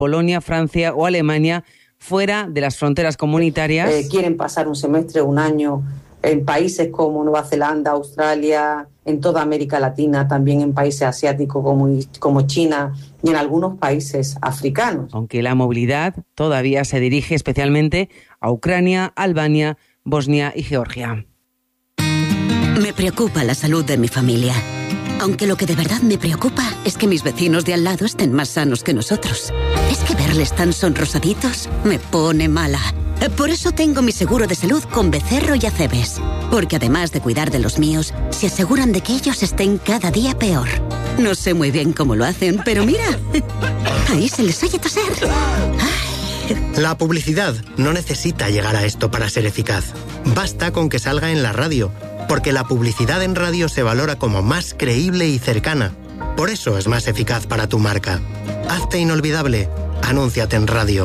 Polonia, Francia o Alemania, fuera de las fronteras comunitarias. Quieren pasar un semestre, un año en países como Nueva Zelanda, Australia, en toda América Latina, también en países asiáticos como China y en algunos países africanos. Aunque la movilidad todavía se dirige especialmente a Ucrania, Albania, Bosnia y Georgia. Me preocupa la salud de mi familia. Aunque lo que de verdad me preocupa es que mis vecinos de al lado estén más sanos que nosotros. Es que verles tan sonrosaditos me pone mala. Por eso tengo mi seguro de salud con Becerro y Acebes. Porque además de cuidar de los míos, se aseguran de que ellos estén cada día peor. No sé muy bien cómo lo hacen, pero mira, ahí se les oye toser. La publicidad no necesita llegar a esto para ser eficaz. Basta con que salga en la radio, porque la publicidad en radio se valora como más creíble y cercana. Por eso es más eficaz para tu marca. Hazte inolvidable. Anúnciate en radio.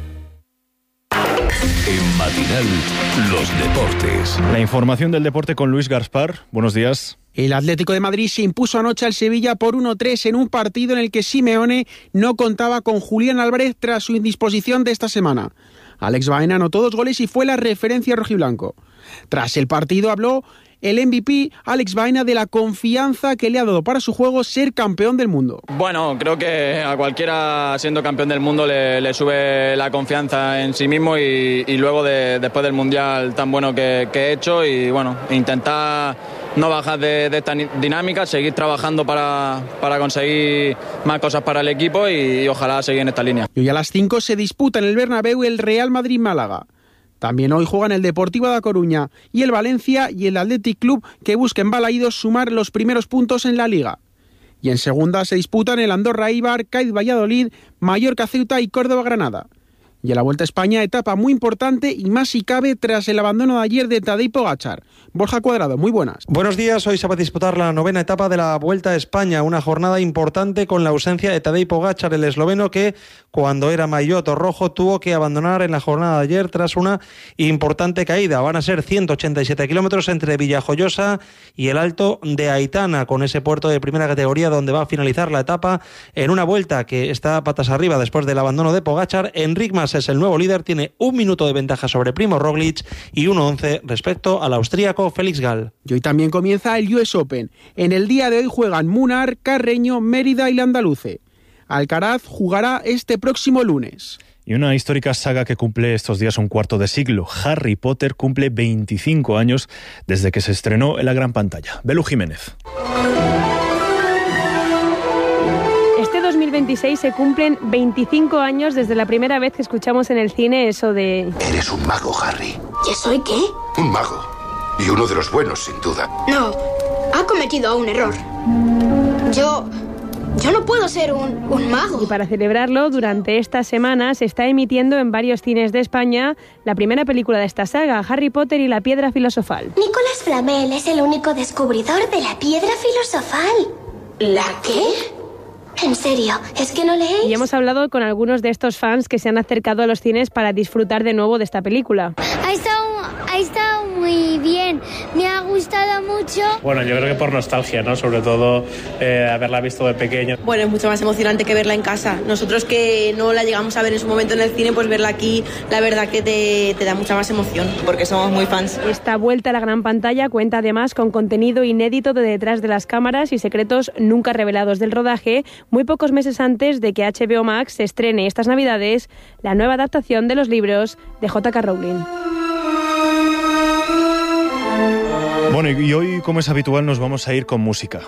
En Matinal, los deportes. La información del deporte con Luis Gaspar. Buenos días. El Atlético de Madrid se impuso anoche al Sevilla por 1-3 en un partido en el que Simeone no contaba con Julián Álvarez tras su indisposición de esta semana. Alex Baena anotó 2 goles y fue la referencia rojiblanco. Tras el partido habló el MVP Alex Baena de la confianza que le ha dado para su juego ser campeón del mundo. Bueno, creo que a cualquiera siendo campeón del mundo le sube la confianza en sí mismo y luego después del Mundial tan bueno que he hecho y bueno, intentar no bajar de esta dinámica, seguir trabajando para conseguir más cosas para el equipo y ojalá seguir en esta línea. Y hoy a las 5 se disputa en el Bernabéu el Real Madrid-Málaga. También hoy juegan el Deportivo da Coruña y el Valencia y el Athletic Club, que busquen balaídos sumar los primeros puntos en la Liga. Y en segunda se disputan el Andorra Eibar, Cádiz Valladolid, Mallorca Ceuta y Córdoba Granada. Y en la Vuelta a España, etapa muy importante y más si cabe tras el abandono de ayer de Tadej Pogačar. Borja Cuadrado, muy buenas. Buenos días, hoy se va a disputar la 9ª etapa de la Vuelta a España, una jornada importante con la ausencia de Tadej Pogačar, el esloveno que cuando era maillot rojo tuvo que abandonar en la jornada de ayer tras una importante caída. Van a ser 187 kilómetros entre Villajoyosa y el Alto de Aitana, con ese puerto de primera categoría donde va a finalizar la etapa en una vuelta que está patas arriba después del abandono de Pogačar. Enric Mas es el nuevo líder, tiene 1 minuto de ventaja sobre Primo Roglic y 1:11 respecto al austríaco Félix Gall. Y hoy también comienza el US Open. En el día de hoy juegan Munar, Carreño, Mérida y Landaluce. Alcaraz jugará este próximo lunes. Y una histórica saga que cumple estos días un cuarto de siglo. Harry Potter cumple 25 años desde que se estrenó en la gran pantalla. Belu Jiménez. Este 2026 se cumplen 25 años desde la primera vez que escuchamos en el cine eso de... Eres un mago, Harry. ¿Yo soy qué? Un mago. Y uno de los buenos, sin duda. No, ha cometido un error. Yo no puedo ser un mago. Y para celebrarlo, durante esta semana se está emitiendo en varios cines de España la primera película de esta saga, Harry Potter y la Piedra Filosofal. Nicolas Flamel es el único descubridor de la Piedra Filosofal. ¿La qué? En serio, ¿es que no leéis? Y hemos hablado con algunos de estos fans que se han acercado a los cines para disfrutar de nuevo de esta película. Ha estado muy bien, me ha gustado mucho. Bueno, yo creo que por nostalgia, ¿no? Sobre todo haberla visto de pequeño. Bueno, es mucho más emocionante que verla en casa. Nosotros que no la llegamos a ver en su momento en el cine, pues verla aquí, la verdad que te da mucha más emoción, porque somos muy fans. Esta vuelta a la gran pantalla cuenta además con contenido inédito de detrás de las cámaras y secretos nunca revelados del rodaje, muy pocos meses antes de que HBO Max se estrene estas Navidades la nueva adaptación de los libros de J.K. Rowling. Bueno, y hoy, como es habitual, nos vamos a ir con música.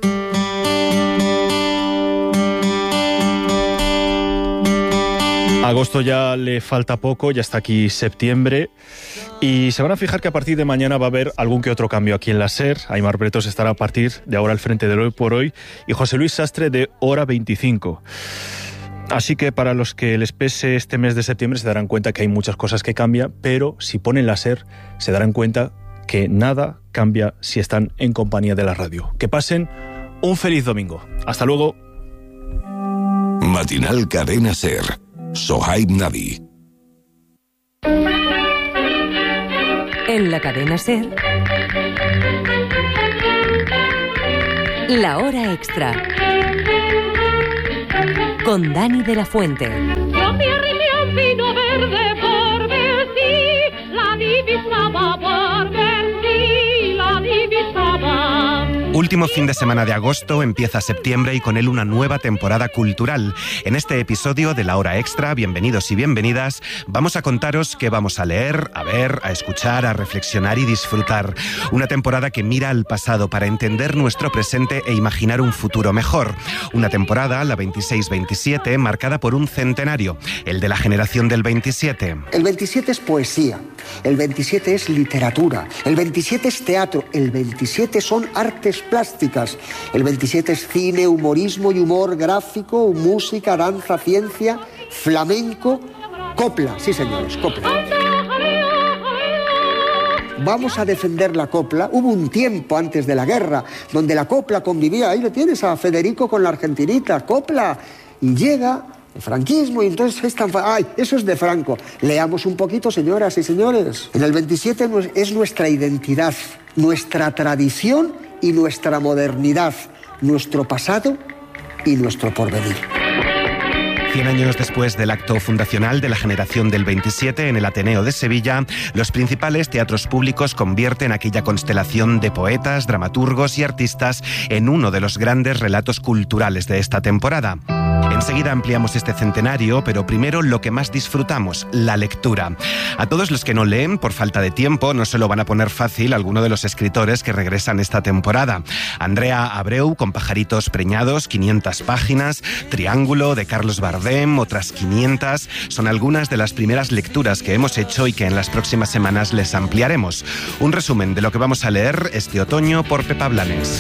Agosto ya le falta poco, ya está aquí septiembre y se van a fijar que a partir de mañana va a haber algún que otro cambio aquí en la SER. Aimar Bretos estará a partir de ahora al frente del Hoy por Hoy y José Luis Sastre de Hora 25. Así que para los que les pese este mes de septiembre se darán cuenta que hay muchas cosas que cambian, pero si ponen la SER se darán cuenta que nada cambia si están en compañía de la radio. Que pasen un feliz domingo. Hasta luego. Matinal Cadena SER. Sohaib Nabi. En la cadena SER, La Hora Extra, con Dani de la Fuente. Yo me arrimé a un pino verde por ver si la divisaba, por ver si la divisaba. Último fin de semana de agosto, empieza septiembre y con él una nueva temporada cultural. En este episodio de La Hora Extra, bienvenidos y bienvenidas, vamos a contaros qué vamos a leer, a ver, a escuchar, a reflexionar y disfrutar. Una temporada que mira al pasado para entender nuestro presente e imaginar un futuro mejor. Una temporada, la 26-27, marcada por un centenario, el de la generación del 27. El 27 es poesía, el 27 es literatura, el 27 es teatro, el 27 son artes plásticas, el 27 es cine, humorismo y humor gráfico, música, danza, ciencia, flamenco, copla, sí señores, copla. Vamos a defender la copla. Hubo un tiempo antes de la guerra donde la copla convivía, ahí lo tienes a Federico con la argentinita, copla, y llega el franquismo y entonces es tan... ¡Ay, eso es de Franco! Leamos un poquito, señoras y señores. En el 27 es nuestra identidad, nuestra tradición y nuestra modernidad, nuestro pasado y nuestro porvenir. 100 años después del acto fundacional de la generación del 27 en el Ateneo de Sevilla, los principales teatros públicos convierten aquella constelación de poetas, dramaturgos y artistas en uno de los grandes relatos culturales de esta temporada. Enseguida ampliamos este centenario, pero primero lo que más disfrutamos, la lectura. A todos los que no leen, por falta de tiempo, no se lo van a poner fácil alguno de los escritores que regresan esta temporada. Andrea Abreu, con Pajaritos preñados, 500 páginas, Triángulo, de Carlos Bardem, otras 500, son algunas de las primeras lecturas que hemos hecho y que en las próximas semanas les ampliaremos. Un resumen de lo que vamos a leer este otoño por Pepa Blanes.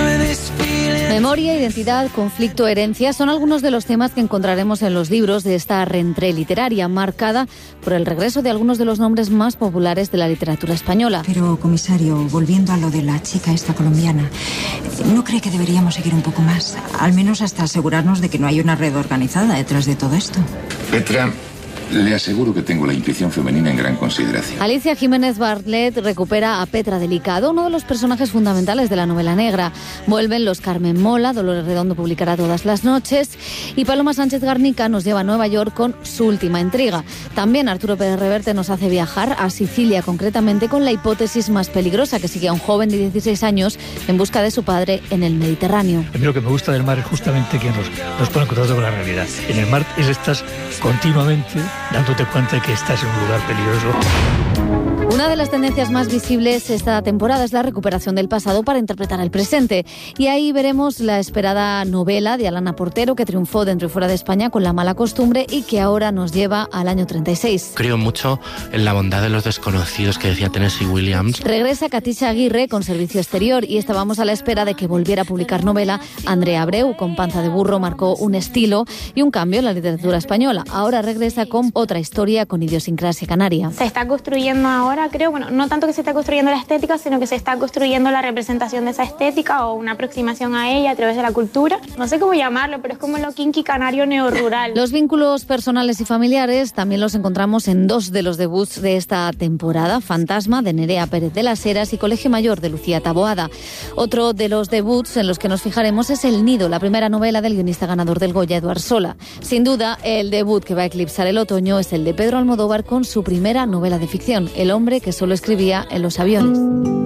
Memoria, identidad, conflicto, herencia son algunos de los temas que encontraremos en los libros de esta rentrée literaria, marcada por el regreso de algunos de los nombres más populares de la literatura española. Pero, comisario, volviendo a lo de la chica esta colombiana, ¿no cree que deberíamos seguir un poco más? Al menos hasta asegurarnos de que no hay una red organizada detrás de todo esto. Petra, le aseguro que tengo la intuición femenina en gran consideración. Alicia Jiménez Bartlett recupera a Petra Delicado, uno de los personajes fundamentales de la novela negra. Vuelven los Carmen Mola, Dolores Redondo publicará Todas las noches, y Paloma Sánchez Garnica nos lleva a Nueva York con Su última intriga. También Arturo Pérez Reverte nos hace viajar a Sicilia, concretamente con La hipótesis más peligrosa, que sigue a un joven de 16 años en busca de su padre en el Mediterráneo. A mí lo que me gusta del mar es justamente que nos pone en contacto con la realidad. En el mar estás continuamente dándote cuenta de que estás en un lugar peligroso. Una de las tendencias más visibles esta temporada es la recuperación del pasado para interpretar el presente. Y ahí veremos la esperada novela de Alana Portero, que triunfó dentro y fuera de España con La mala costumbre y que ahora nos lleva al año 36. Creo mucho en la bondad de los desconocidos, que decía Tennessee Williams. Regresa Katisha Aguirre con Servicio Exterior y estábamos a la espera de que volviera a publicar novela. Andrea Abreu, con Panza de burro, marcó un estilo y un cambio en la literatura española. Ahora regresa con otra historia con idiosincrasia canaria. Se está construyendo ahora, creo, bueno, no tanto que se está construyendo la estética, sino que se está construyendo la representación de esa estética o una aproximación a ella a través de la cultura. No sé cómo llamarlo, pero es como lo kinky canario neorrural. Los vínculos personales y familiares también los encontramos en dos de los debuts de esta temporada: Fantasma, de Nerea Pérez de las Heras, y Colegio Mayor, de Lucía Taboada. Otro de los debuts en los que nos fijaremos es El nido, la primera novela del guionista ganador del Goya, Eduard Sola. Sin duda, el debut que va a eclipsar el otoño es el de Pedro Almodóvar con su primera novela de ficción, El hombre que solo escribía en los aviones.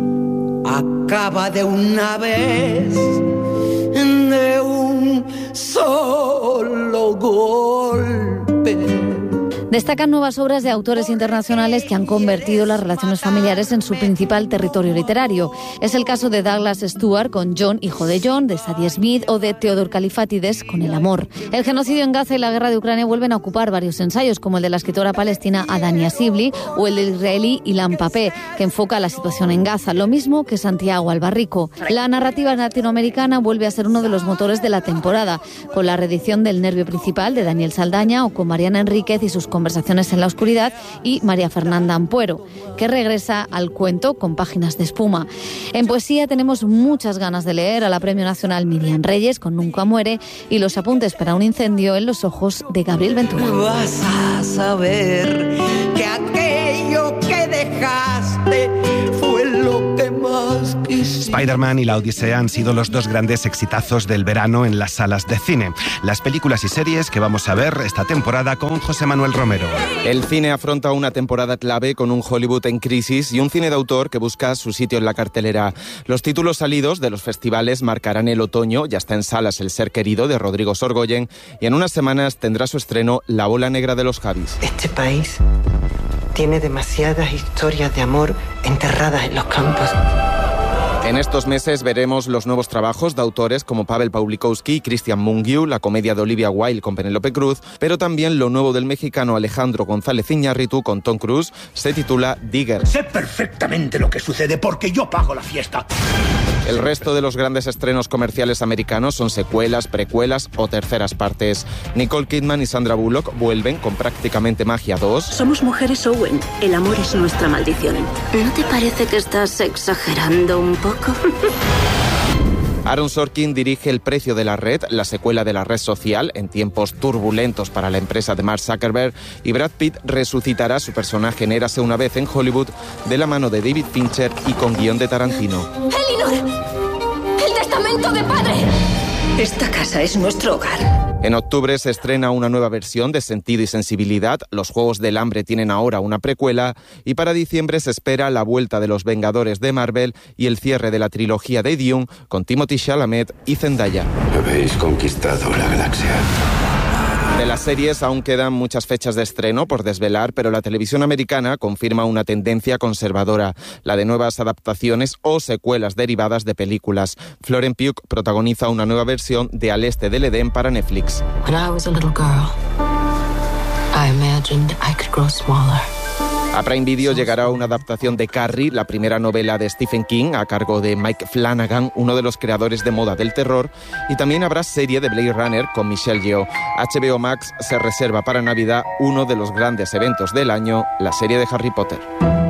Acaba de una vez, de un solo golpe. Destacan nuevas obras de autores internacionales que han convertido las relaciones familiares en su principal territorio literario. Es el caso de Douglas Stewart con John, hijo de John, de Sadie Smith, o de Theodor Kalifatides con El amor. El genocidio en Gaza y la guerra de Ucrania vuelven a ocupar varios ensayos, como el de la escritora palestina Adania Sibli o el del israelí Ilan Pappé, que enfoca la situación en Gaza, lo mismo que Santiago Albarrico. La narrativa latinoamericana vuelve a ser uno de los motores de la temporada, con la reedición del Nervio principal de Daniel Saldaña o con Mariana Enríquez y sus Conversaciones en la oscuridad, y María Fernanda Ampuero, que regresa al cuento con Páginas de espuma. En poesía tenemos muchas ganas de leer a la Premio Nacional Miriam Reyes con Nunca muere y Los apuntes para un incendio en los ojos de Gabriel Ventura. Vas a saber que aquello que dejaste fue lo que más quisiste. Spider-Man y La Odisea han sido los dos grandes exitazos del verano en las salas de cine. Las películas y series que vamos a ver esta temporada con José Manuel Romero. El cine afronta una temporada clave con un Hollywood en crisis y un cine de autor que busca su sitio en la cartelera. Los títulos salidos de los festivales marcarán el otoño. Ya está en salas El ser querido, de Rodrigo Sorogoyen, y en unas semanas tendrá su estreno La bola negra de los Javis. Este país tiene demasiadas historias de amor enterradas en los campos. En estos meses veremos los nuevos trabajos de autores como Pavel Pawlikowski y Christian Mungiu, la comedia de Olivia Wilde con Penélope Cruz, pero también lo nuevo del mexicano Alejandro González Iñárritu con Tom Cruise. Se titula Digger. Sé perfectamente lo que sucede porque yo pago la fiesta. El resto de los grandes estrenos comerciales americanos son secuelas, precuelas o terceras partes. Nicole Kidman y Sandra Bullock vuelven con Prácticamente Magia 2. Somos mujeres, Owen. El amor es nuestra maldición. ¿No te parece que estás exagerando un poco? Aaron Sorkin dirige El precio de la red, la secuela de la red social, en tiempos turbulentos para la empresa de Mark Zuckerberg, y Brad Pitt resucitará su personaje en Érase una vez en Hollywood de la mano de David Fincher y con guión de Tarantino. ¡Elinor! ¡El testamento de padre! Esta casa es nuestro hogar. En octubre se estrena una nueva versión de Sentido y Sensibilidad. Los Juegos del Hambre tienen ahora una precuela, y para diciembre se espera la vuelta de Los Vengadores de Marvel y el cierre de la trilogía de Dune con Timothée Chalamet y Zendaya. Habéis conquistado la galaxia. De las series aún quedan muchas fechas de estreno por desvelar, pero la televisión americana confirma una tendencia conservadora, la de nuevas adaptaciones o secuelas derivadas de películas. Florence Pugh protagoniza una nueva versión de Al este del Edén para Netflix. When I was a little girl, I imagined I could grow smaller. A Prime Video llegará una adaptación de Carrie, la primera novela de Stephen King, a cargo de Mike Flanagan, uno de los creadores de moda del terror, y también habrá serie de Blade Runner con Michelle Yeoh. HBO Max se reserva para Navidad uno de los grandes eventos del año, la serie de Harry Potter.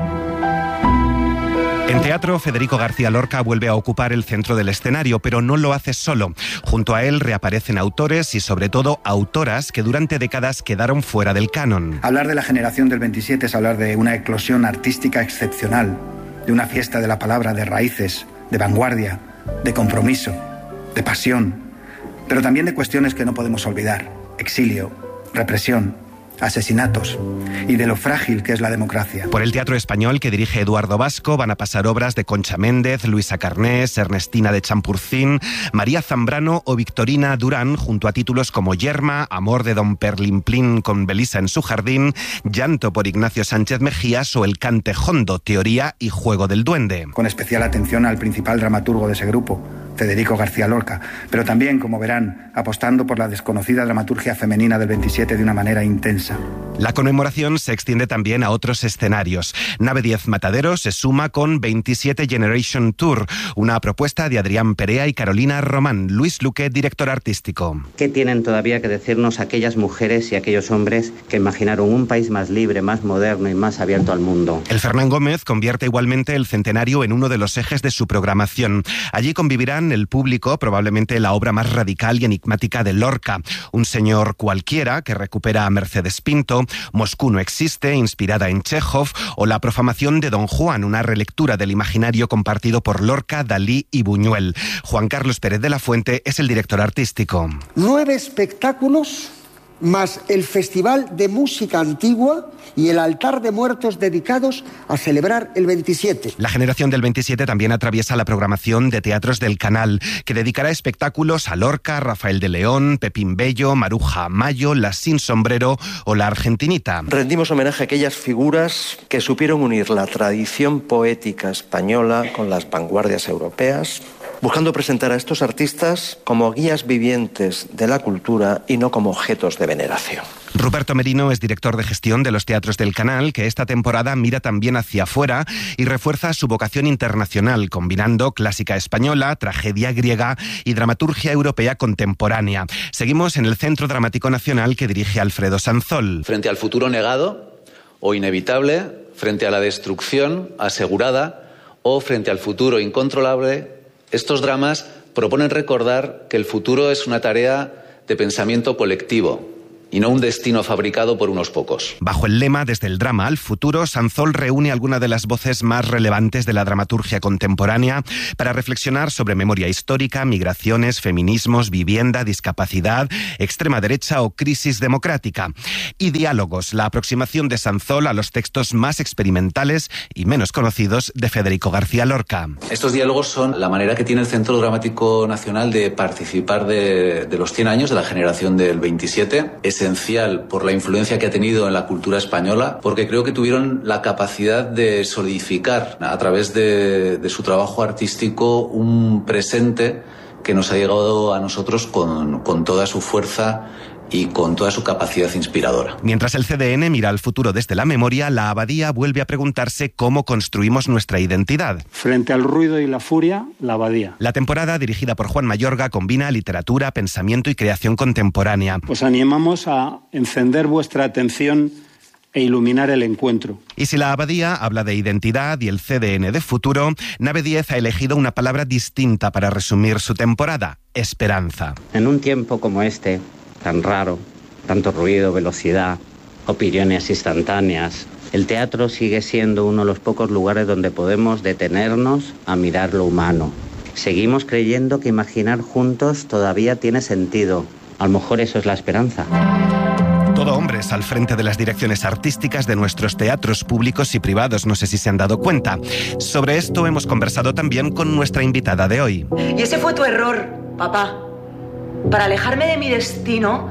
En teatro, Federico García Lorca vuelve a ocupar el centro del escenario, pero no lo hace solo. Junto a él reaparecen autores y, sobre todo, autoras que durante décadas quedaron fuera del canon. Hablar de la generación del 27 es hablar de una eclosión artística excepcional, de una fiesta de la palabra, de raíces, de vanguardia, de compromiso, de pasión, pero también de cuestiones que no podemos olvidar: exilio, represión, asesinatos y de lo frágil que es la democracia. Por el Teatro Español, que dirige Eduardo Vasco, van a pasar obras de Concha Méndez, Luisa Carnés, Ernestina de Champurcín, María Zambrano o Victorina Durán, junto a títulos como Yerma, Amor de Don Perlimplín con Belisa en su jardín, Llanto por Ignacio Sánchez Mejías o El Cante Jondo, Teoría y Juego del Duende. Con especial atención al principal dramaturgo de ese grupo, Federico García Lorca, pero también, como verán, apostando por la desconocida dramaturgia femenina del 27 de una manera intensa. La conmemoración se extiende también a otros escenarios. Nave 10 Matadero se suma con 27 Generation Tour, una propuesta de Adrián Perea y Carolina Román. Luis Luque, director artístico. ¿Qué tienen todavía que decirnos aquellas mujeres y aquellos hombres que imaginaron un país más libre, más moderno y más abierto al mundo? El Fernán Gómez convierte igualmente el centenario en uno de los ejes de su programación. Allí convivirán el público probablemente la obra más radical y enigmática de Lorca, Un señor cualquiera, que recupera a Mercedes Pinto, Moscú no existe, inspirada en Chekhov, o La profamación de Don Juan, una relectura del imaginario compartido por Lorca, Dalí y Buñuel. Juan Carlos Pérez de la Fuente es el director artístico. 9 espectáculos más el Festival de Música Antigua y el altar de muertos dedicados a celebrar el 27. La generación del 27 también atraviesa la programación de teatros del Canal, que dedicará espectáculos a Lorca, Rafael de León, Pepín Bello, Maruja Mayo, La Sin Sombrero o La Argentinita. Rendimos homenaje a aquellas figuras que supieron unir la tradición poética española con las vanguardias europeas, buscando presentar a estos artistas como guías vivientes de la cultura y no como objetos de veneración. Ruperto Merino es director de gestión de los teatros del Canal, que esta temporada mira también hacia afuera y refuerza su vocación internacional, combinando clásica española, tragedia griega y dramaturgia europea contemporánea. Seguimos en el Centro Dramático Nacional, que dirige Alfredo Sanzol. Frente al futuro negado o inevitable, frente a la destrucción asegurada o frente al futuro incontrolable, estos dramas proponen recordar que el futuro es una tarea de pensamiento colectivo, y no un destino fabricado por unos pocos. Bajo el lema Desde el drama al futuro, Sanzol reúne algunas de las voces más relevantes de la dramaturgia contemporánea para reflexionar sobre memoria histórica, migraciones, feminismos, vivienda, discapacidad, extrema derecha o crisis democrática. Y diálogos, la aproximación de Sanzol a los textos más experimentales y menos conocidos de Federico García Lorca. Estos diálogos son la manera que tiene el Centro Dramático Nacional de participar de los 100 años de la generación del 27. Esencial por la influencia que ha tenido en la cultura española, porque creo que tuvieron la capacidad de solidificar a través de su trabajo artístico un presente que nos ha llegado a nosotros con toda su fuerza y con toda su capacidad inspiradora. Mientras el CDN mira al futuro desde la memoria, la Abadía vuelve a preguntarse cómo construimos nuestra identidad. Frente al ruido y la furia, la Abadía. La temporada, dirigida por Juan Mayorga, combina literatura, pensamiento y creación contemporánea. Os animamos a encender vuestra atención e iluminar el encuentro. Y si la Abadía habla de identidad y el CDN de futuro, Nave 10 ha elegido una palabra distinta para resumir su temporada: esperanza. En un tiempo como este, tan raro, tanto ruido, velocidad, opiniones instantáneas, el teatro sigue siendo uno de los pocos lugares donde podemos detenernos a mirar lo humano. Seguimos creyendo que imaginar juntos todavía tiene sentido. A lo mejor eso es la esperanza. Todo hombres al frente de las direcciones artísticas de nuestros teatros públicos y privados, no sé si se han dado cuenta. Sobre esto hemos conversado también con nuestra invitada de hoy. Y ese fue tu error, papá. Para alejarme de mi destino,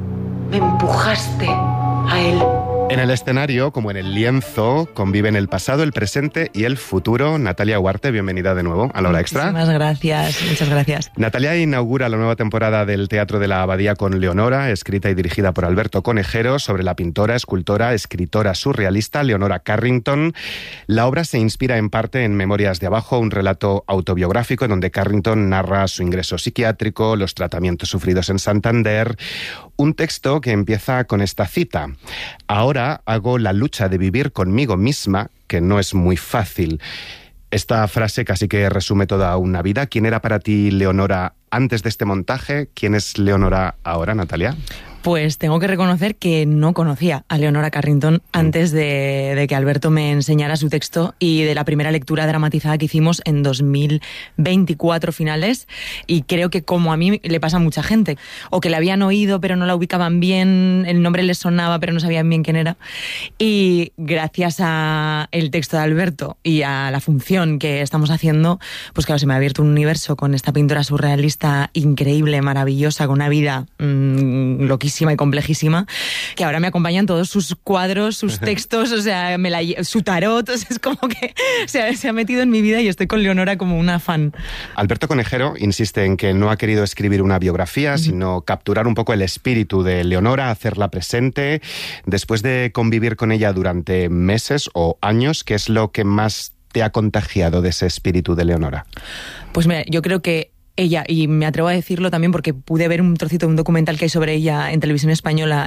me empujaste a él. En el escenario, como en el lienzo, conviven el pasado, el presente y el futuro. Natalia Huarte, bienvenida de nuevo a La Hora Extra. Muchísimas gracias, muchas gracias. Natalia inaugura la nueva temporada del Teatro de la Abadía con Leonora, escrita y dirigida por Alberto Conejero, sobre la pintora, escultora, escritora surrealista Leonora Carrington. La obra se inspira en parte en Memorias de Abajo, un relato autobiográfico en donde Carrington narra su ingreso psiquiátrico, los tratamientos sufridos en Santander. Un texto que empieza con esta cita: ahora hago la lucha de vivir conmigo misma, que no es muy fácil. Esta frase casi que resume toda una vida. ¿Quién era para ti Leonora antes de este montaje? ¿Quién es Leonora ahora, Natalia? Pues tengo que reconocer que no conocía a Leonora Carrington antes de que Alberto me enseñara su texto y de la primera lectura dramatizada que hicimos en 2024 finales, y creo que como a mí le pasa a mucha gente, o que la habían oído pero no la ubicaban bien, el nombre les sonaba pero no sabían bien quién era, y gracias a el texto de Alberto y a la función que estamos haciendo, pues claro, se me ha abierto un universo con esta pintora surrealista increíble, maravillosa, con una vida loquísima y complejísima, que ahora me acompañan todos sus cuadros, sus textos, o sea, su tarot, o sea, es como que se ha metido en mi vida y estoy con Leonora como una fan. Alberto Conejero insiste en que no ha querido escribir una biografía, sino capturar un poco el espíritu de Leonora, hacerla presente. Después de convivir con ella durante meses o años, ¿qué es lo que más te ha contagiado de ese espíritu de Leonora? Pues mira, yo creo que ella, y me atrevo a decirlo también porque pude ver un trocito de un documental que hay sobre ella en Televisión Española,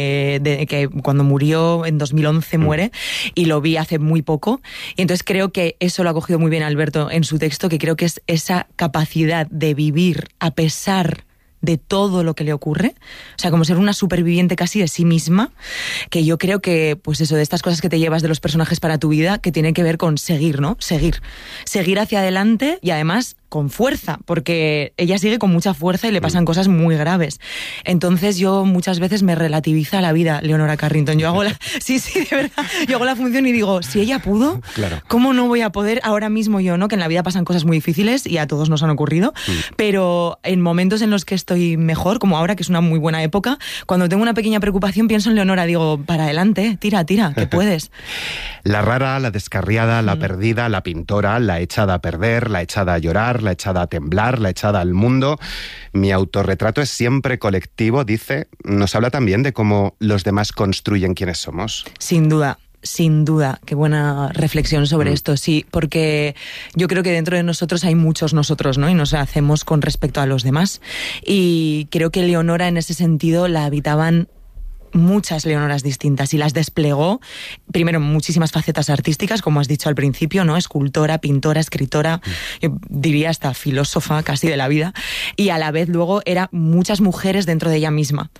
que cuando murió en 2011 muere, y lo vi hace muy poco, y entonces creo que eso lo ha cogido muy bien Alberto en su texto, que creo que es esa capacidad de vivir a pesar de todo lo que le ocurre, o sea, como ser una superviviente casi de sí misma, que yo creo que, pues eso, de estas cosas que te llevas de los personajes para tu vida, que tienen que ver con seguir, ¿no? Seguir hacia adelante, y además con fuerza, porque ella sigue con mucha fuerza y le pasan cosas muy graves. Entonces yo muchas veces me relativiza la vida Leonora Carrington. Yo hago sí, de verdad, yo hago la función y digo, si ella pudo, claro, ¿cómo no voy a poder ahora mismo yo, no? Que en la vida pasan cosas muy difíciles y a todos nos han ocurrido, pero en momentos en los que estoy mejor, como ahora, que es una muy buena época, cuando tengo una pequeña preocupación pienso en Leonora, digo, para adelante, tira, que puedes. La rara, la descarriada, la perdida, la pintora, la echada a perder, la echada a llorar, la echada a temblar, la echada al mundo. Mi autorretrato es siempre colectivo, dice. Nos habla también de cómo los demás construyen quiénes somos. Sin duda, qué buena reflexión sobre esto, sí, porque yo creo que dentro de nosotros hay muchos nosotros, ¿no? Y nos hacemos con respecto a los demás. Y creo que Leonora en ese sentido la habitaban muchas Leonoras distintas y las desplegó primero en muchísimas facetas artísticas, como has dicho al principio, ¿no? Escultora, pintora, escritora, yo diría hasta filósofa casi de la vida, y a la vez luego era muchas mujeres dentro de ella misma.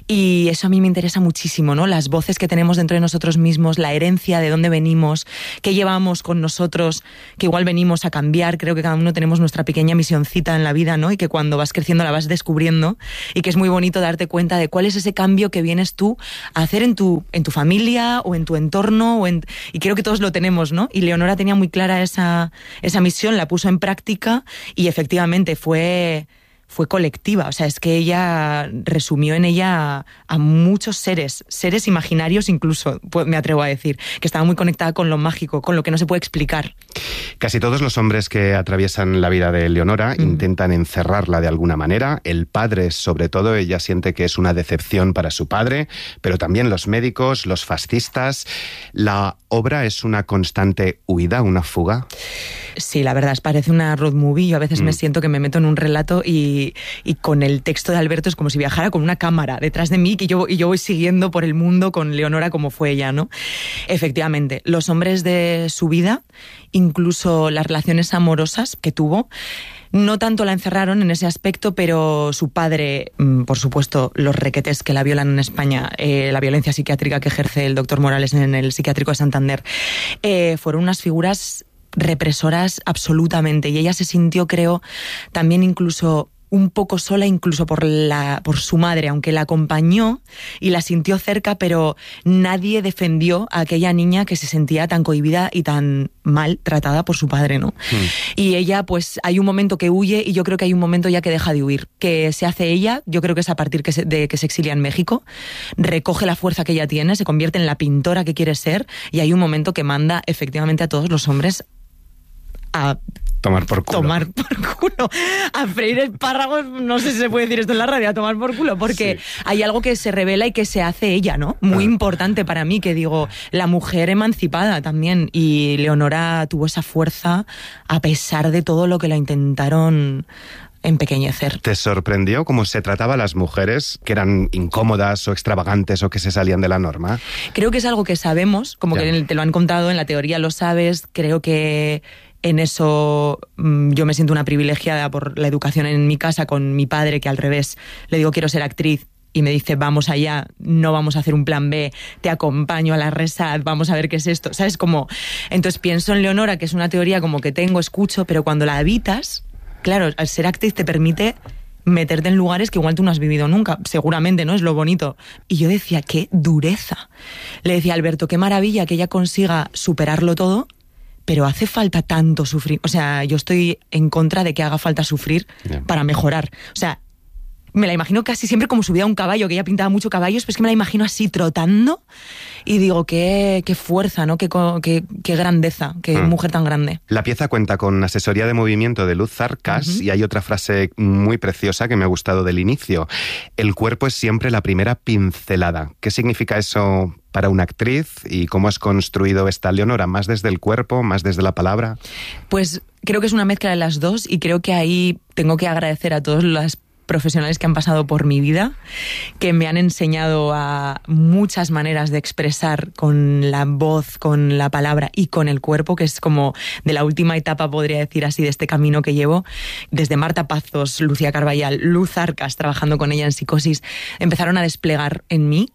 Y eso a mí me interesa muchísimo, ¿no? Las voces que tenemos dentro de nosotros mismos, la herencia de dónde venimos, qué llevamos con nosotros, que igual venimos a cambiar. Creo que cada uno tenemos nuestra pequeña misioncita en la vida, ¿no? Y que cuando vas creciendo la vas descubriendo, y que es muy bonito darte cuenta de cuál es ese cambio que vienes tú a hacer en tu familia o en tu entorno, y creo que todos lo tenemos, ¿no? Y Leonora tenía muy clara esa misión, la puso en práctica y efectivamente fue colectiva. O sea, es que ella resumió en ella a muchos seres imaginarios incluso, me atrevo a decir, que estaba muy conectada con lo mágico, con lo que no se puede explicar. Casi todos los hombres que atraviesan la vida de Leonora intentan encerrarla de alguna manera. El padre, sobre todo, ella siente que es una decepción para su padre, pero también los médicos, los fascistas. ¿La obra es una constante huida, una fuga? Sí, la verdad, parece una road movie. Yo a veces me siento que me meto en un relato y con el texto de Alberto es como si viajara con una cámara detrás de mí y yo voy siguiendo por el mundo con Leonora como fue ella, ¿no? Efectivamente, los hombres de su vida, incluso las relaciones amorosas que tuvo, no tanto la encerraron en ese aspecto, pero su padre, por supuesto, los requetes que la violan en España, la violencia psiquiátrica que ejerce el doctor Morales en el psiquiátrico de Santander, fueron unas figuras represoras absolutamente, y ella se sintió, creo, también incluso un poco sola, incluso por su madre, aunque la acompañó y la sintió cerca, pero nadie defendió a aquella niña que se sentía tan cohibida y tan mal tratada por su padre, ¿no? Y ella, pues, hay un momento que huye, y yo creo que hay un momento ya que deja de huir, que se hace ella, yo creo que es a partir de que se exilia en México, recoge la fuerza que ella tiene, se convierte en la pintora que quiere ser, y hay un momento que manda efectivamente a todos los hombres a tomar por culo, a freír espárragos, no sé si se puede decir esto en la radio, a tomar por culo, porque hay algo que se revela y que se hace ella, ¿no? Muy importante para mí, que digo, la mujer emancipada también, y Leonora tuvo esa fuerza a pesar de todo lo que la intentaron empequeñecer. ¿Te sorprendió cómo se trataba a las mujeres, que eran incómodas o extravagantes o que se salían de la norma? Creo que es algo que sabemos, como que te lo han contado, en la teoría lo sabes. Creo que en eso yo me siento una privilegiada por la educación en mi casa con mi padre, que al revés, le digo quiero ser actriz y me dice vamos allá, no vamos a hacer un plan B, te acompaño a la Resat, vamos a ver qué es esto, ¿sabes? Como, entonces pienso en Leonora, que es una teoría como que tengo, escucho, pero cuando la habitas, claro, al ser actriz te permite meterte en lugares que igual tú no has vivido nunca, seguramente, ¿no? Es lo bonito. Y yo decía, qué dureza. Le decía a Alberto, qué maravilla que ella consiga superarlo todo, pero hace falta tanto sufrir. O sea, yo estoy en contra de que haga falta sufrir para mejorar. O sea, me la imagino casi siempre como subida a un caballo, que ella pintaba mucho caballos, pero es que me la imagino así trotando y digo, qué fuerza, ¿no? Qué grandeza, qué mujer tan grande. La pieza cuenta con asesoría de movimiento de Luz Zarcas y hay otra frase muy preciosa que me ha gustado del inicio. El cuerpo es siempre la primera pincelada. ¿Qué significa eso para una actriz y cómo has construido esta Leonora? ¿Más desde el cuerpo, más desde la palabra? Pues creo que es una mezcla de las dos, y creo que ahí tengo que agradecer a todas las profesionales que han pasado por mi vida, que me han enseñado a muchas maneras de expresar con la voz, con la palabra y con el cuerpo, que es como de la última etapa, podría decir así, de este camino que llevo. Desde Marta Pazos, Lucía Carballal, Luz Zarcas, trabajando con ella en Psicosis, empezaron a desplegar en mí.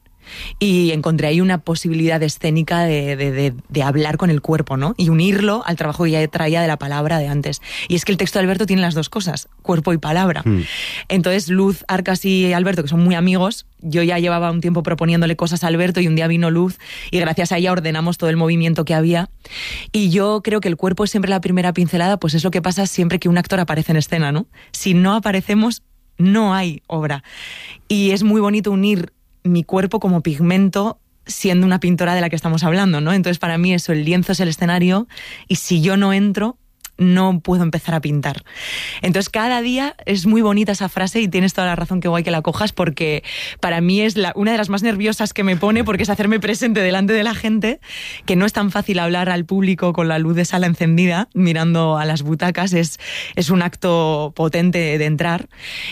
Y encontré ahí una posibilidad escénica de hablar con el cuerpo, ¿no? Y unirlo al trabajo que ya traía de la palabra de antes. Y es que el texto de Alberto tiene las dos cosas, cuerpo y palabra. Entonces Luz, Arcas y Alberto, que son muy amigos, yo ya llevaba un tiempo proponiéndole cosas a Alberto y un día vino Luz y gracias a ella ordenamos todo el movimiento que había. Y yo creo que el cuerpo es siempre la primera pincelada, pues es lo que pasa siempre que un actor aparece en escena, ¿no? Si no aparecemos, no hay obra. Y es muy bonito unir mi cuerpo como pigmento siendo una pintora de la que estamos hablando, ¿no? Entonces para mí eso, el lienzo es el escenario, y si yo no entro, no puedo empezar a pintar. Entonces cada día es muy bonita esa frase y tienes toda la razón, qué guay que la cojas, porque para mí es una de las más nerviosas que me pone, porque es hacerme presente delante de la gente, que no es tan fácil hablar al público con la luz de sala encendida, mirando a las butacas, es un acto potente de entrar,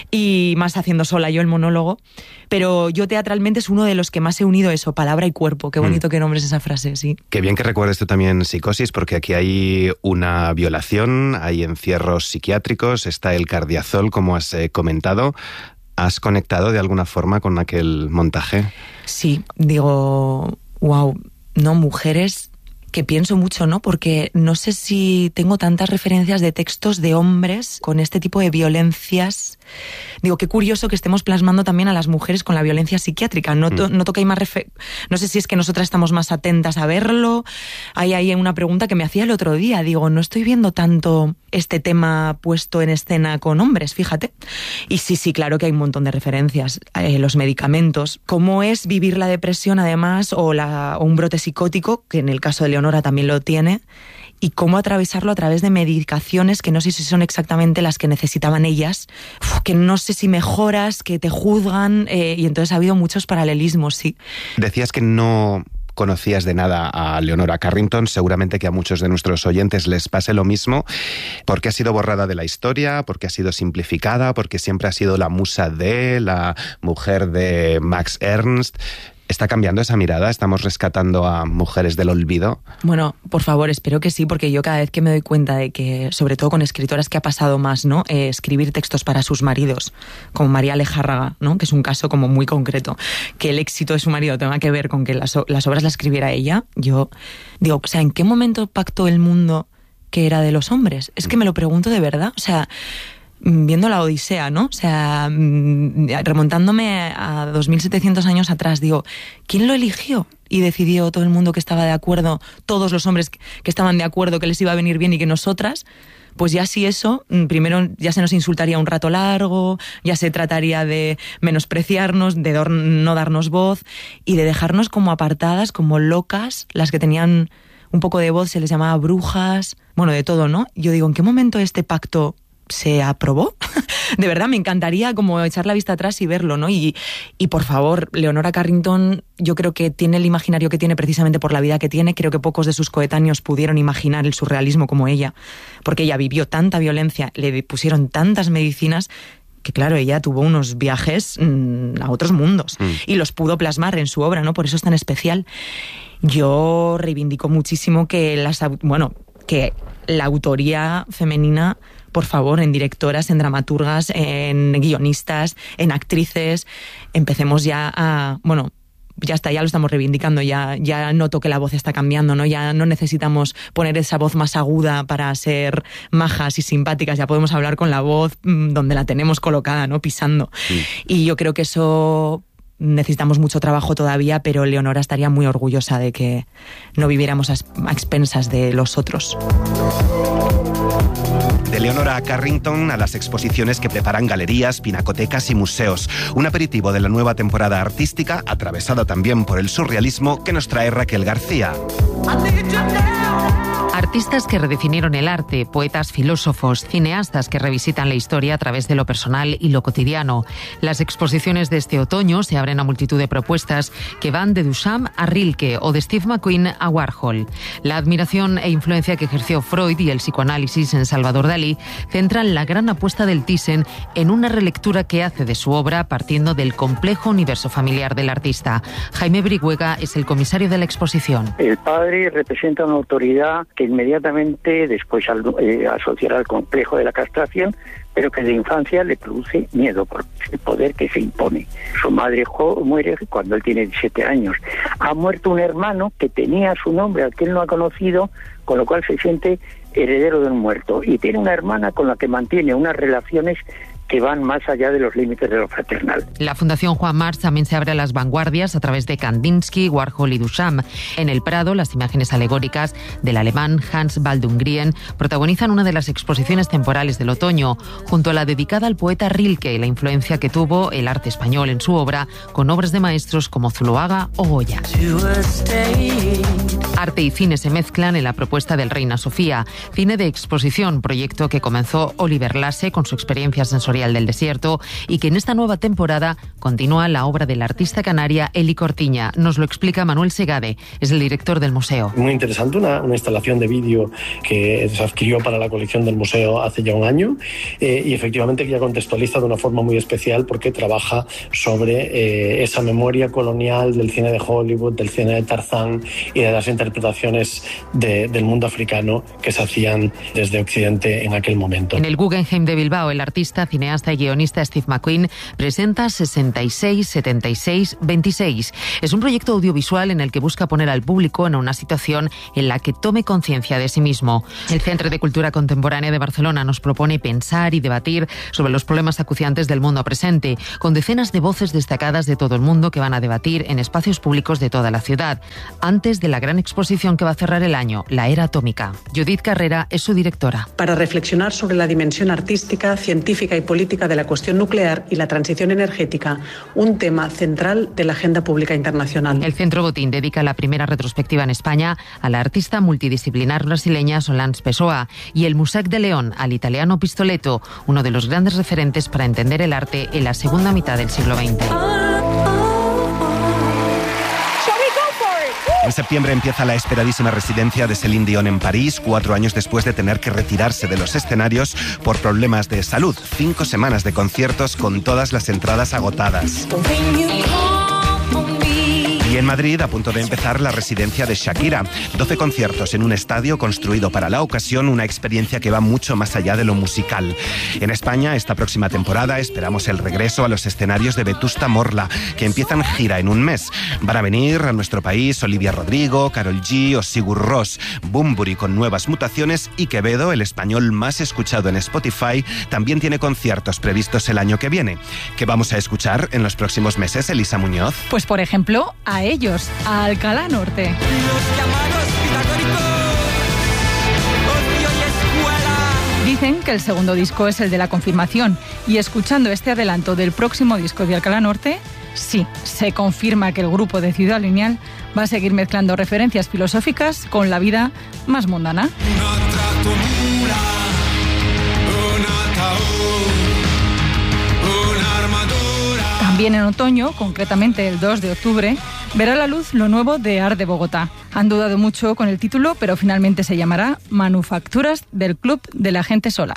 y más haciendo sola yo el monólogo. Pero yo teatralmente es uno de los que más he unido eso, palabra y cuerpo. Qué bonito que nombres esa frase, sí. Qué bien que recuerdes tú también Psicosis, porque aquí hay una violación, hay encierros psiquiátricos, está el cardiazol, como has comentado. ¿Has conectado de alguna forma con aquel montaje? Sí, digo, wow, no, mujeres que pienso mucho, ¿no? Porque no sé si tengo tantas referencias de textos de hombres con este tipo de violencias. Digo, qué curioso que estemos plasmando también a las mujeres con la violencia psiquiátrica. Noto que hay más no sé si es que nosotras estamos más atentas a verlo. Hay ahí una pregunta que me hacía el otro día. Digo, no estoy viendo tanto este tema puesto en escena con hombres, fíjate. Y sí, claro que hay un montón de referencias. Los medicamentos, cómo es vivir la depresión además, o un brote psicótico, que en el caso de Leonora también lo tiene, y cómo atravesarlo a través de medicaciones que no sé si son exactamente las que necesitaban ellas, que no sé si mejoras, que te juzgan, y entonces ha habido muchos paralelismos, sí. Decías que no conocías de nada a Leonora Carrington, seguramente que a muchos de nuestros oyentes les pase lo mismo, porque ha sido borrada de la historia, porque ha sido simplificada, porque siempre ha sido la musa de, la mujer de Max Ernst. ¿Está cambiando esa mirada? ¿Estamos rescatando a mujeres del olvido? Bueno, por favor, espero que sí, porque yo cada vez que me doy cuenta de que, sobre todo con escritoras que ha pasado más, ¿no? Escribir textos para sus maridos, como María Lejárraga, ¿no? Que es un caso como muy concreto, que el éxito de su marido tenga que ver con que las obras las escribiera ella. Yo digo, o sea, ¿en qué momento pactó el mundo que era de los hombres? Es que me lo pregunto de verdad, o sea, viendo la Odisea, ¿no? O sea, remontándome a 2700 años atrás, digo, ¿quién lo eligió? Y decidió todo el mundo que estaba de acuerdo, todos los hombres que estaban de acuerdo que les iba a venir bien y que nosotras, pues ya si eso, primero ya se nos insultaría un rato largo, ya se trataría de menospreciarnos, de no darnos voz y de dejarnos como apartadas, como locas, las que tenían un poco de voz se les llamaba brujas, bueno, de todo, ¿no? Yo digo, ¿en qué momento este pacto se aprobó? De verdad, me encantaría como echar la vista atrás y verlo, ¿no? Y por favor, Leonora Carrington, yo creo que tiene el imaginario que tiene precisamente por la vida que tiene. Creo que pocos de sus coetáneos pudieron imaginar el surrealismo como ella, porque ella vivió tanta violencia, le pusieron tantas medicinas, que claro, ella tuvo unos viajes a otros mundos y los pudo plasmar en su obra, ¿no? Por eso es tan especial. Yo reivindico muchísimo que que la autoría femenina, por favor, en directoras, en dramaturgas, en guionistas, en actrices, empecemos ya a... Bueno, ya está, ya lo estamos reivindicando, ya noto que la voz está cambiando, ¿no? Ya no necesitamos poner esa voz más aguda para ser majas y simpáticas, ya podemos hablar con la voz donde la tenemos colocada, ¿no? Pisando. Y yo creo que eso... Necesitamos mucho trabajo todavía, pero Leonora estaría muy orgullosa de que no viviéramos a expensas de los otros. De Leonora Carrington a las exposiciones que preparan galerías, pinacotecas y museos. Un aperitivo de la nueva temporada artística, atravesada también por el surrealismo, que nos trae Raquel García. Artistas que redefinieron el arte, poetas, filósofos, cineastas que revisitan la historia a través de lo personal y lo cotidiano. Las exposiciones de este otoño se abren a multitud de propuestas que van de Duchamp a Rilke o de Steve McQueen a Warhol. La admiración e influencia que ejerció Freud y el psicoanálisis en Salvador Dalí centran la gran apuesta del Thyssen en una relectura que hace de su obra partiendo del complejo universo familiar del artista. Jaime Brihuega es el comisario de la exposición. El padre representa una autoridad que inmediatamente después asociará al complejo de la castración, pero que de infancia le produce miedo por el poder que se impone. Su madre muere cuando él tiene 17 años. Ha muerto un hermano que tenía su nombre, al que él no ha conocido, con lo cual se siente heredero de un muerto. Y tiene una hermana con la que mantiene unas relaciones que van más allá de los límites de lo fraternal. La Fundación Juan March también se abre a las vanguardias a través de Kandinsky, Warhol y Duchamp. En el Prado, las imágenes alegóricas del alemán Hans Baldung-Grien protagonizan una de las exposiciones temporales del otoño, junto a la dedicada al poeta Rilke y la influencia que tuvo el arte español en su obra, con obras de maestros como Zuloaga o Goya. Arte y cine se mezclan en la propuesta del Reina Sofía, cine de exposición, proyecto que comenzó Oliver Lasse con su experiencia sensorial del desierto y que en esta nueva temporada continúa la obra de la artista canaria Eli Cortiña. Nos lo explica Manuel Segade, es el director del museo. Muy interesante, una instalación de vídeo que se adquirió para la colección del museo hace ya un año y efectivamente que ya contextualiza de una forma muy especial porque trabaja sobre esa memoria colonial del cine de Hollywood, del cine de Tarzán y de las interpretaciones del mundo africano que se hacían desde Occidente en aquel momento. En el Guggenheim de Bilbao, el artista, cineasta y guionista Steve McQueen presenta 66, 76, 26. Es un proyecto audiovisual en el que busca poner al público en una situación en la que tome conciencia de sí mismo. El Centro de Cultura Contemporánea de Barcelona nos propone pensar y debatir sobre los problemas acuciantes del mundo presente, con decenas de voces destacadas de todo el mundo que van a debatir en espacios públicos de toda la ciudad, antes de la gran exposición que va a cerrar el año, La Era Atómica. Judith Carrera es su directora. Para reflexionar sobre la dimensión artística, científica y política de la cuestión nuclear y la transición energética, un tema central de la agenda pública internacional. El Centro Botín dedica la primera retrospectiva en España a la artista multidisciplinar brasileña Solange Pessoa y el Musec de León al italiano Pistoletto, uno de los grandes referentes para entender el arte en la segunda mitad del siglo XX. En septiembre empieza la esperadísima residencia de Céline Dion en París, 4 años después de tener que retirarse de los escenarios por problemas de salud. 5 semanas de conciertos con todas las entradas agotadas. Y en Madrid, a punto de empezar la residencia de Shakira. 12 conciertos en un estadio construido para la ocasión, una experiencia que va mucho más allá de lo musical. En España, esta próxima temporada, esperamos el regreso a los escenarios de Vetusta Morla, que empiezan gira en un mes. Van a venir a nuestro país Olivia Rodrigo, Karol G o Sigur Rós, Bunbury con nuevas mutaciones y Quevedo, el español más escuchado en Spotify, también tiene conciertos previstos el año que viene. ¿Qué vamos a escuchar en los próximos meses, Elisa Muñoz? Pues por ejemplo, a ellos, a Alcalá Norte. Los llamados pitagóricos, ocio y escuela. Dicen que el segundo disco es el de la confirmación y escuchando este adelanto del próximo disco de Alcalá Norte, sí, se confirma que el grupo de Ciudad Lineal va a seguir mezclando referencias filosóficas con la vida más mundana. También en otoño, concretamente el 2 de octubre, verá la luz lo nuevo de Art de Bogotá. Han dudado mucho con el título, pero finalmente se llamará Manufacturas del Club de la Gente Sola.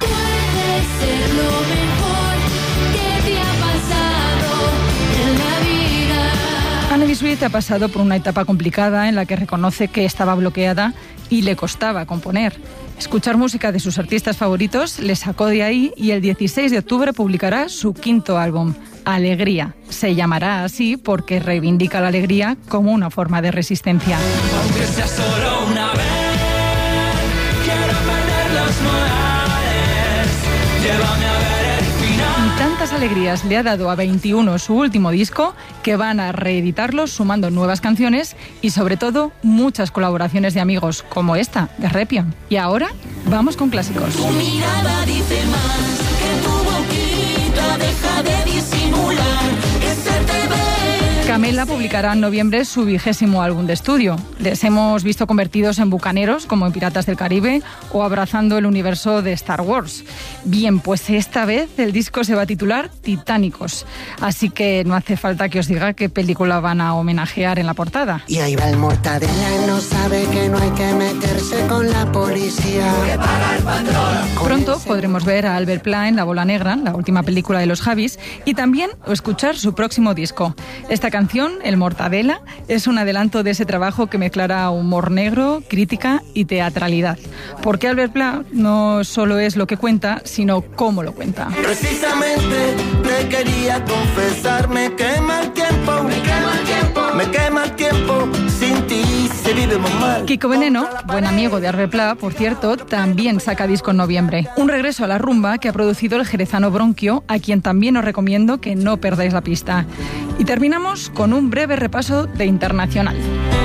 Anna Bisuit ha pasado por una etapa complicada en la que reconoce que estaba bloqueada y le costaba componer. Escuchar música de sus artistas favoritos le sacó de ahí y el 16 de octubre publicará su 5º álbum, Alegría. Se llamará así porque reivindica la alegría como una forma de resistencia. Aunque sea solo una vez, quiero perder los modales, llévame a ver el final. Y tantas alegrías le ha dado a 21 su último disco que van a reeditarlo sumando nuevas canciones y sobre todo muchas colaboraciones de amigos como esta de Repion. Y ahora vamos con clásicos. Tu mirada dice más que tu boquita deja de disimular que se te ve. Camela publicará en noviembre su 20º álbum de estudio. Les hemos visto convertidos en bucaneros, como en Piratas del Caribe, o abrazando el universo de Star Wars. Bien, pues esta vez el disco se va a titular Titánicos. Así que no hace falta que os diga qué película van a homenajear en la portada. Y ahí va el Mortadela, no sabe que no hay que meterse con la policía. ¡Que para el patrón! Pronto podremos ver a Albert Pla en La Bola Negra, la última película de los Javis, y también escuchar su próximo disco. Esta canción, El Mortadela, es un adelanto de ese trabajo que mezclará humor negro, crítica y teatralidad. Porque Albert Pla no solo es lo que cuenta, sino cómo lo cuenta. Precisamente te quería confesar, me quema el tiempo, me quema el tiempo, me quema el tiempo, sin ti se vive Kiko Veneno, buen amigo de Arve Pla, por cierto, también saca disco en noviembre. Un regreso a la rumba que ha producido el jerezano Bronquio, a quien también os recomiendo que no perdáis la pista. Y terminamos con un breve repaso de internacional.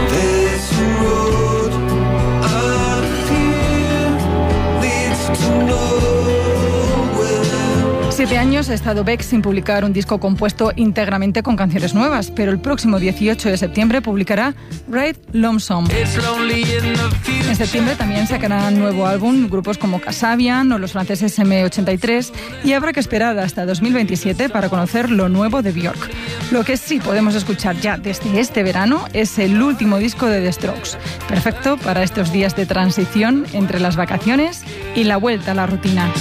7 años ha estado Beck sin publicar un disco compuesto íntegramente con canciones nuevas, pero el próximo 18 de septiembre publicará Ride Lonesome. En septiembre también sacarán nuevo álbum grupos como Kasabian o los franceses M83 y habrá que esperar hasta 2027 para conocer lo nuevo de Björk. Lo que sí podemos escuchar ya desde este verano es el último disco de The Strokes, perfecto para estos días de transición entre las vacaciones y la vuelta a la rutina.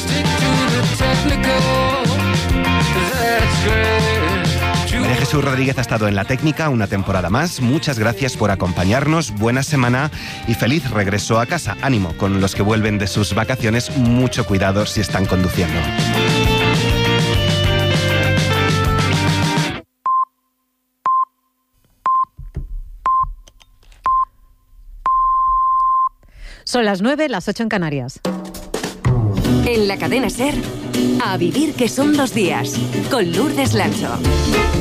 María Jesús Rodríguez ha estado en La Técnica una temporada más. Muchas gracias por acompañarnos, buena semana y feliz regreso a casa. Ánimo con los que vuelven de sus vacaciones, mucho cuidado si están conduciendo. Son las 9, las 8 en Canarias. En la cadena SER, A vivir que son 2 días, con Lourdes Lancho.